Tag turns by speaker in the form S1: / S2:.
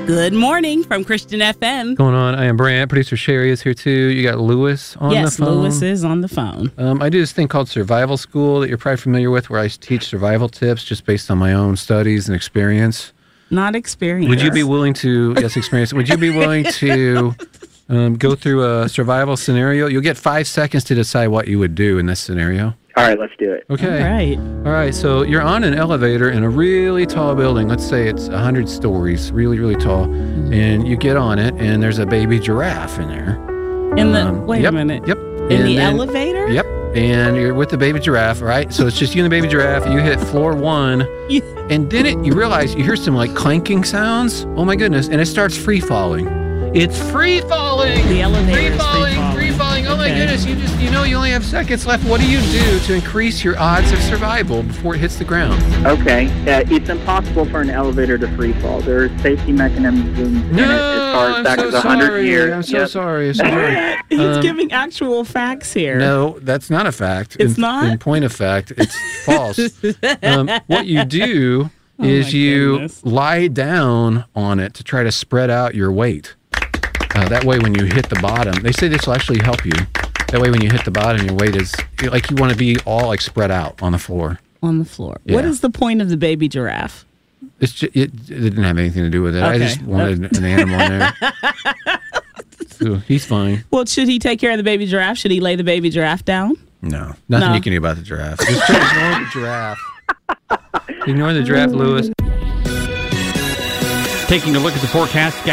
S1: Good morning from Christian FM.
S2: What's going on? I am Brant. Producer Sherry is here too. You got Lewis on the phone.
S1: Yes, Lewis is on the phone.
S2: I do this thing called Survival School that you're probably familiar with, where I teach survival tips just based on my own studies and experience.
S1: Not experience.
S2: Would you be willing to, yes, experience, would you be willing to go through a survival scenario? You'll get 5 seconds to decide what you would do in this scenario.
S3: All right, let's do it.
S2: Okay. All right. So you're on an elevator in a really tall building. Let's say it's 100 stories, really, really tall. And you get on it, and there's a baby giraffe in there.
S1: Wait a minute.
S2: Yep.
S1: In the elevator?
S2: Yep. And you're with the baby giraffe, right? So it's just you and the baby giraffe. You hit floor 1. And then you realize you hear some like clanking sounds. Oh my goodness. And it starts free falling. It's free falling.
S1: The elevator
S2: free falling. Oh my goodness. You only have seconds left. What do you do to increase your odds of survival before it hits the ground?
S3: Okay. It's impossible for an elevator to free fall. There are safety mechanisms in it as far as back as 100 years.
S2: I'm so sorry.
S1: He's giving actual facts here.
S2: No, that's not a fact.
S1: It's not?
S2: In point of fact, it's false. What you do is you lie down on it to try to spread out your weight. That way when you hit the bottom, they say this will actually help you. That way when you hit the bottom, your weight is, like you want to be all like spread out on the floor.
S1: On the floor.
S2: Yeah.
S1: What is the point of the baby giraffe?
S2: It's just, it didn't have anything to do with it.
S1: Okay.
S2: I just wanted an animal in there. So he's fine.
S1: Well, should he take care of the baby giraffe? Should he lay the baby giraffe down?
S2: No. Nothing you can do about the giraffe. Just try to ignore the giraffe. Ignore the giraffe, Lewis.
S4: Taking a look at the forecast.